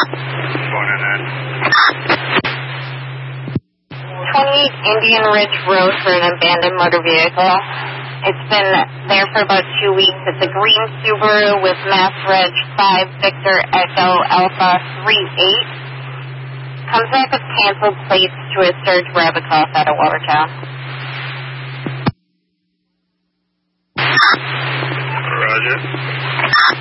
Indian Ridge Road for an abandoned motor vehicle. It's been there for about 2 weeks. It's a green Subaru with Mass Reg 5 Victor Echo Alpha 38. Comes back with canceled plates to a Surge Rabbit Cross out of Watertown. Roger.